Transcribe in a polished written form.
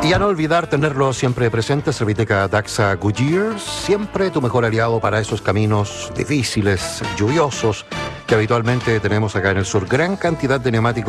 Y a no olvidar tenerlo siempre presente, Serviteca Daxa Goodyear, siempre tu mejor aliado para esos caminos difíciles, lluviosos, que habitualmente tenemos acá en el sur. Gran cantidad de neumáticos